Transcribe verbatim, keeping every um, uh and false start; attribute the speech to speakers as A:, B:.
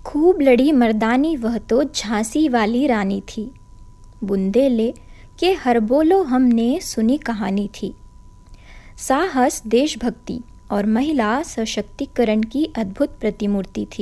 A: खूब लड़ी मर्दानी वह तो झांसी वाली रानी थी। बुंदेले के हर बोलो हमने सुनी कहानी थी। साहस, देशभक्ति और महिला सशक्तिकरण की अद्भुत प्रतिमूर्ति थी।